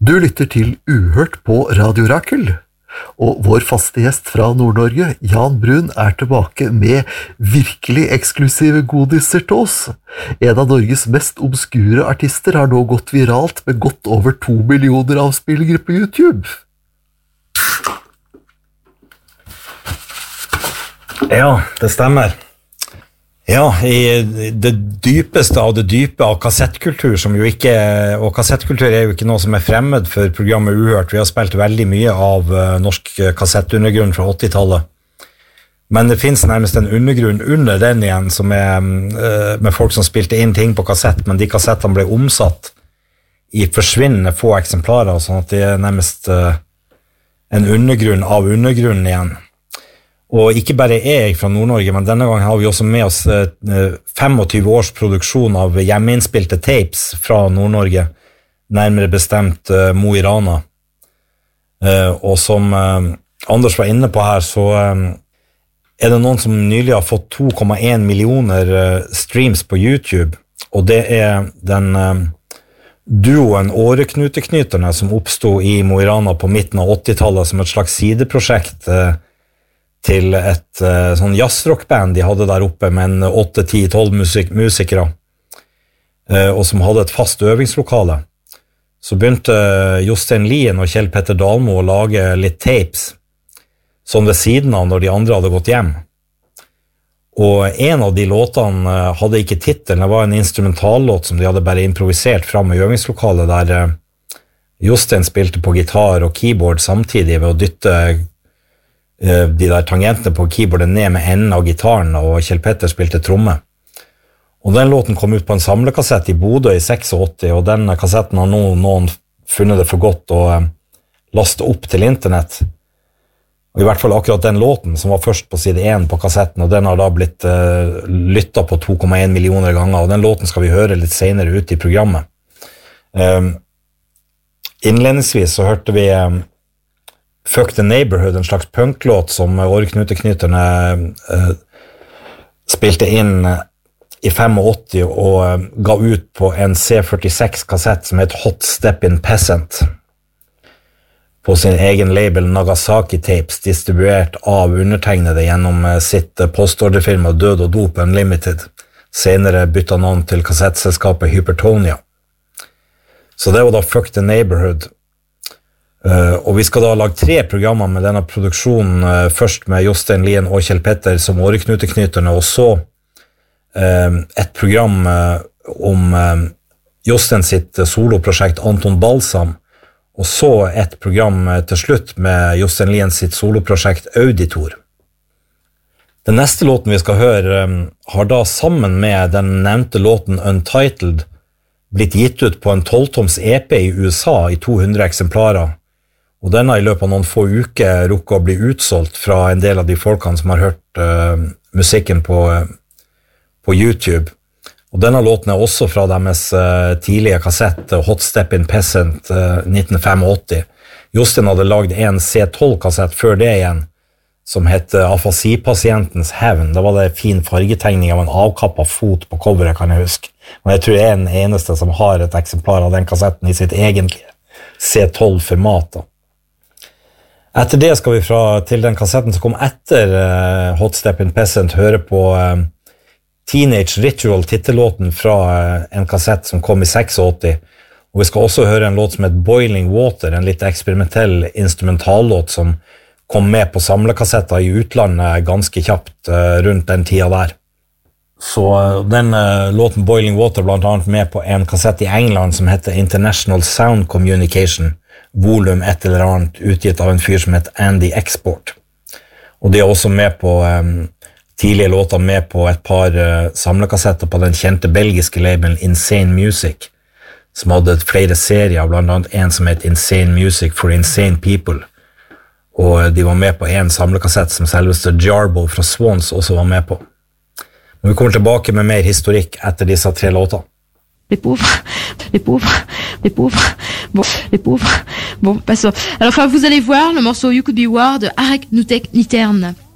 Du lytter til Uhørt på Radio Rakel, og vår faste gjest fra Nord-Norge, Jan Brun, tilbake med virkelig eksklusive godiser til oss. En av Norges mest obskure artister har nå gått viralt med godt over 2 millioner avspillinger på YouTube. Ja, det stemmer. Ja, i det dypeste av det dype av kassettkultur, som jo ikke, og kassettkultur jo ikke noe som fremmed for programmet Uhørt. Vi har spilt veldig mye av norsk kassettundergrunn fra 80-tallet. Men det finnes nærmest en undergrunn under den igjen, som med folk som spilte inn ting på kassett, men de kassettene ble omsatt i forsvinnende få eksemplarer, sånn at det nærmest en undergrunn av undergrunnen igjen. Og ikke bare jeg fra Nord-Norge, men denne gangen har vi også med oss 25 års produksjon av hjemmeinnspilte tapes fra Nord-Norge, nærmere bestemt Mo i Rana. Og som Anders var inne på her, så det noen som nylig har fått 2,1 millioner streams på YouTube, og det den duoen Åreknuteknyterne som oppstod i Mo i Rana på midten av 80-tallet som et slags sideprosjekt til et sånn jazzrockband de hadde der oppe med 8, 10, 12 musikere, og som hadde et fast øvingslokale. Så begynte Jostein Lien og Kjell Petter Dalmo å lage litt tapes, sånn ved siden av når de andre hadde gått hjem. Og en av de låtene hadde ikke titel, det var en instrumentallåt som de hadde bare improvisert fram i øvingslokalet, der Jostein spilte på gitar og keyboard samtidig ved å dytte de der tangentene på keyboardet ned med enden av gitaren, og Kjell Petter spilte tromme. Og den låten kom ut på en samlekassett i Bodø i 86, og den kassetten har nå noen funnet det for godt å laste opp til internett. Og i hvert fall akkurat den låten som var først på side 1 på kassetten, og den har da blitt lyttet på 2,1 millioner ganger, og den låten skal vi høre litt senere ut i programmet. Innledningsvis så hørte vi Fuck the Neighborhood, en slags punklåt som Åreknuteknyterne spilte inn i 85 og ga ut på en C46-kassett som het Hot Steppin' Peasant på sin egen label Nagasaki Tapes, distribuert av undertegnede gjennom sitt postorderfirma Død og Dop Unlimited, senere byttet navn til kassettselskapet Hypertonia. Så det var da Fuck the Neighborhood. Og vi skal da lage 3 programmer med denne produksjonen, først med Jostein Lien og Kjell Petter som Åreknuteknyterne, og så et program om Jostein sitt soloprosjekt Anton Balsam, og så et program til slutt med Jostein Lien sitt soloprosjekt Auditor. Den neste låten vi skal høre har da sammen med den nevnte låten Untitled blitt gitt ut på en 12-toms EP i USA i 200 eksemplarer. Og denne i løpet av noen få uker rukket å bli utsolgt fra en del av de folkene som har hørt musikken på YouTube. Og denne låten også fra deres tidlige kassett Hot Steppin' Peasant 1985. Jostein hadde laget en C12-kassett før det igjen, som heter Afasi-pasientens hevn. Da var det fin fargetegning av en avkappet fot på coveret, kan jeg huske. Men jeg tror jeg den eneste som har et eksemplar av den kassetten i sitt egentlige C12-format. Etter det skal vi til den kassetten som kom etter Hot Steppin' Peasant høre på Teenage Ritual, titellåten fra en kassett som kom i 86, og vi skal også høre en låt som heter Boiling Water, en litt eksperimentell instrumentallåt som kom med på samlekassetter i utlandet ganske kjapt rundt den tida der. Så den låten Boiling Water blant annet med på en kassett i England som heter International Sound Communication, volum et eller annet, utgitt av en fyr som heter Andy Export. Og de er også med på tidlige låter med på et par samlekassetter på den kjente belgiske labelen Insane Music, som hadde flere serier, blant annet en som heter Insane Music for Insane People. Og de var med på en samlekassett som selveste Jarbo fra Swans også var med på. Men vi kommer tilbake med mer historikk etter disse 3 låtene. Les pauvres, les pauvres, les pauvres, bon, les pauvres. Bon, passons. Alors, enfin, vous allez voir le morceau You Could Be War de Åreknuteknyterne.